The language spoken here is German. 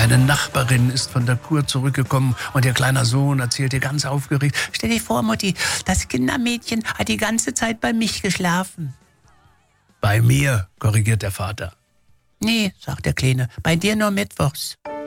Eine Nachbarin ist von der Kur zurückgekommen und ihr kleiner Sohn erzählt ihr ganz aufgeregt: Stell dir vor, Mutti, das Kindermädchen hat die ganze Zeit bei mich geschlafen. Bei mir, korrigiert der Vater. Nee, sagt der Kleine, bei dir nur mittwochs.